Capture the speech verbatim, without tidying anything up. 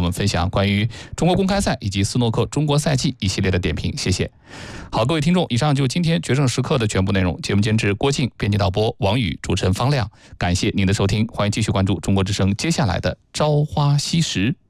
们分享关于中国公开赛以及斯诺克中国赛季一系列的点评，谢谢。好，各位听众，以上就是今天决胜时刻的全部内容。节目监制郭靖，编辑导播王宇，主持人方亮。感谢您的收听，欢迎继续关注中国之声接下来的朝花夕拾。